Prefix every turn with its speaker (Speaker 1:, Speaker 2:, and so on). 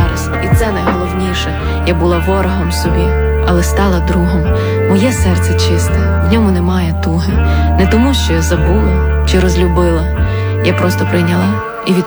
Speaker 1: зараз, і це найголовніше. Я була ворогом собі, але стала другом. Моє серце чисте, в ньому немає туги. Не тому, що я забула чи розлюбила. Я просто прийняла і відпустила.